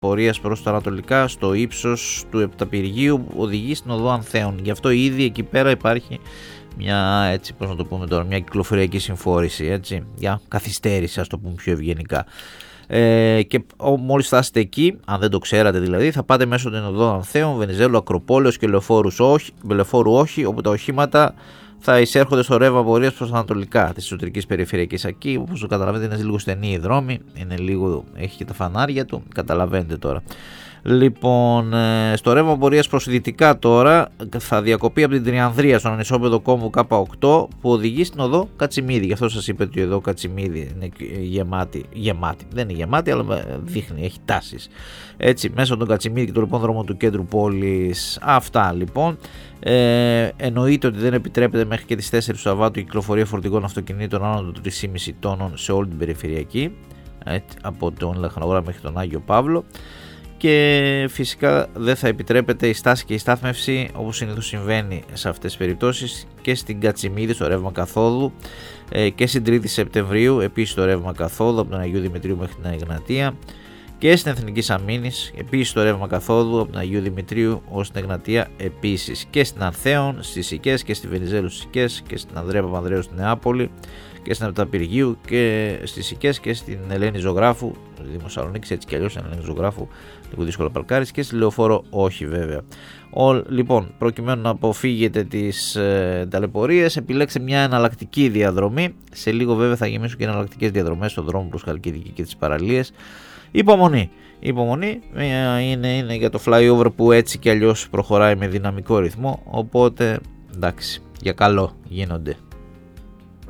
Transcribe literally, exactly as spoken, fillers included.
πορείας προς τα ανατολικά στο ύψος του Επταπυργίου που οδηγεί στην οδό Ανθέων. Γι' αυτό ήδη εκεί πέρα υπάρχει μια, έτσι, πώς να το πούμε τώρα, μια κυκλοφοριακή συμφόρηση, έτσι, για καθυστέρηση, ας το πούμε πιο ευγενικά. Ε, και μόλις φτάσετε εκεί, αν δεν το ξέρατε δηλαδή, θα πάτε μέσω των οδών Ανθέων, Βενιζέλου, Ακροπόλεως και Λεωφόρου όχι, όπου τα οχήματα θα εισέρχονται στο ρεύμα πορείας προς τα ανατολικά της εσωτερικής περιφερειακής. Εκεί, όπως το καταλαβαίνετε, είναι λίγο στενή η δρόμη, είναι λίγο, έχει και τα φανάρια του, καταλαβαίνετε τώρα. Λοιπόν, στο ρεύμα πορείας προς δυτικά τώρα θα διακοπεί από την Τριανδρία στον ανισόπεδο κόμβου Κ οκτώ που οδηγεί στην οδό Κατσιμίδη. Γι' αυτό σας είπε ότι η οδό Κατσιμίδη είναι γεμάτη, γεμάτη. Δεν είναι γεμάτη, αλλά δείχνει, έχει τάσεις. Έτσι, μέσα τον Κατσιμίδη και το λοιπόν δρόμο του κέντρου πόλης. Αυτά λοιπόν. Ε, εννοείται ότι δεν επιτρέπεται μέχρι και τις τέσσερις του Σαββάτου η κυκλοφορία φορτηγών αυτοκινήτων άνω των τρία κόμμα πέντε τόνων σε όλη την περιφερειακή, έτσι, από τον Λαχνογράμμο μέχρι τον Άγιο Παύλο. Και φυσικά δεν θα επιτρέπεται η στάση και η στάθμευση όπως συνήθως συμβαίνει σε αυτές τις περιπτώσεις και στην Κατσιμίδη στο ρεύμα καθόδου και στην τρίτη Σεπτεμβρίου επίσης το ρεύμα καθόδου από τον Αγίου Δημητρίου μέχρι την Εγνατία και στην Εθνική Σαμίνης επίσης το ρεύμα καθόδου από τον Αγίου Δημητρίου ως την Εγνατία επίσης και στην Ανθέων, στις Σικές και στη Βενιζέλου στις Σικές και στην Ανδρέα Παπανδρέου στην Νεάπολη και στην Επταπυργίου και στις Σικές και στην Ελένη Ζωγράφου, Δημοσσαλονίκη, έτσι κι αλλιώς στην Ελένη Ζωγράφου, λίγο δύσκολο παρκάρεις, και στη Λεωφόρο όχι βέβαια. Ο, λοιπόν, προκειμένου να αποφύγετε τις ε, ταλαιπωρίες, επιλέξτε μια εναλλακτική διαδρομή. Σε λίγο βέβαια θα γεμίσουν και εναλλακτικές διαδρομές στον δρόμο προς Χαλκιδική και τις παραλίες. Υπομονή. Υπομονή είναι, είναι για το flyover που έτσι κι αλλιώς προχωράει με δυναμικό ρυθμό, οπότε εντάξει, για καλό γίνονται.